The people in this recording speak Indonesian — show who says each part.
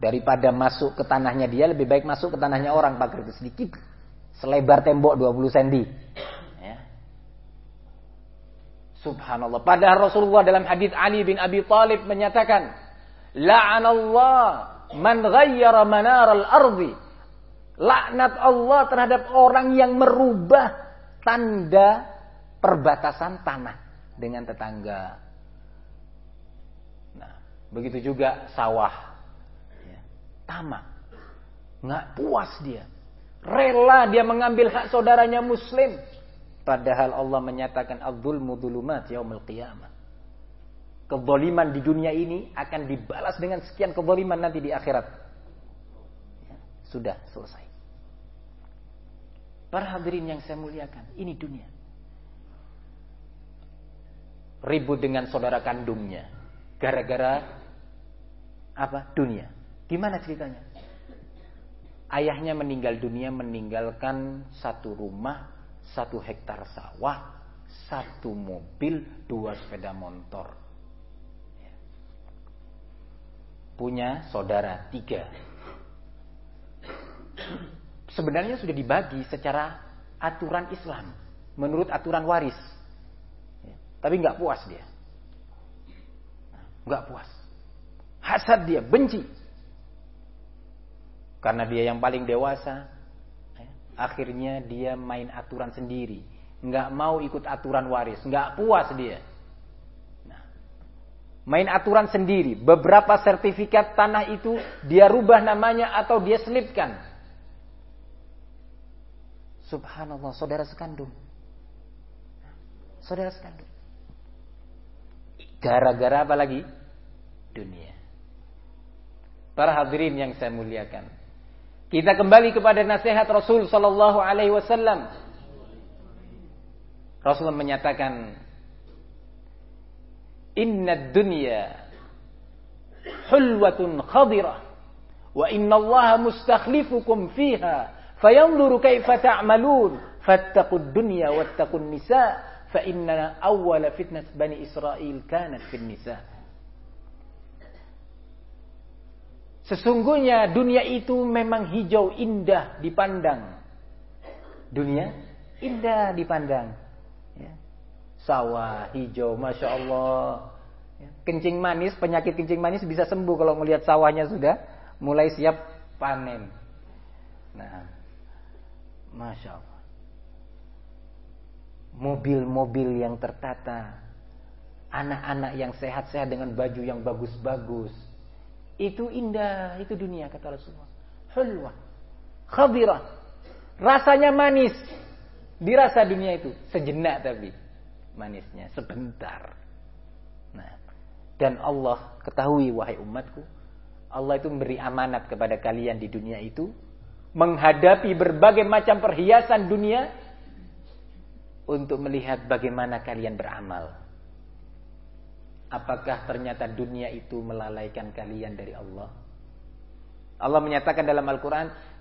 Speaker 1: Daripada masuk ke tanahnya dia, lebih baik masuk ke tanahnya orang. Pagar itu sedikit, selebar tembok 20 cm. Ya. Subhanallah. Padahal Rasulullah dalam hadits Ali bin Abi Thalib menyatakan, la'anallah man ghayyara manaral ardi. Laknat Allah terhadap orang yang merubah tanda perbatasan tanah dengan tetangga. Nah, begitu juga sawah. Tamak, nggak puas dia, rela dia mengambil hak saudaranya muslim, padahal Allah menyatakan adzulmu dzulumat yaumil qiyamah. Kezaliman di dunia ini akan dibalas dengan sekian kezaliman nanti di akhirat. Ya, sudah selesai. Para hadirin yang saya muliakan, ini dunia. Ribut dengan saudara kandungnya gara-gara apa? Dunia. Gimana ceritanya? Ayahnya meninggal dunia meninggalkan 1 rumah, 1 hektar sawah, 1 mobil, 2 sepeda motor. Punya saudara 3. Sebenarnya sudah dibagi secara aturan Islam, menurut aturan waris. Tapi nggak puas dia. Nggak puas. Hasad dia, benci. Karena dia yang paling dewasa, akhirnya dia main aturan sendiri. Nggak mau ikut aturan waris, nggak puas dia. Nah, main aturan sendiri. Beberapa sertifikat tanah itu dia rubah namanya atau dia selipkan. Subhanallah, saudara sekandung. Saudara sekandung. Gara-gara apa lagi? Dunia. Para hadirin yang saya muliakan, kita kembali kepada nasihat Rasul sallallahu alaihi wasallam. Rasul menyatakan, "Innad dunya hulwatun khadirah wa innallaha mustakhlifukum fiha fayanzuru kaifa ta'malun fattaqud dunya wattaqun nisa fa inna awwala fitnat bani Israil kanat fin nisa." Sesungguhnya dunia itu memang hijau, indah dipandang. Dunia indah dipandang. Ya. Sawah hijau, Masya Allah. Ya. Kencing manis, penyakit kencing manis bisa sembuh kalau melihat sawahnya sudah mulai siap panen. Nah, Masya Allah. Mobil-mobil yang tertata, anak-anak yang sehat-sehat dengan baju yang bagus-bagus. Itu indah, itu dunia kata Rasulullah. Hulwa, khadirah, rasanya manis. Dirasa dunia itu sejenak tapi manisnya sebentar. Nah, dan Allah ketahui wahai umatku, Allah itu memberi amanat kepada kalian di dunia itu, menghadapi berbagai macam perhiasan dunia untuk melihat bagaimana kalian beramal. Apakah ternyata dunia itu melalaikan kalian dari Allah? Allah menyatakan dalam Al-Quran,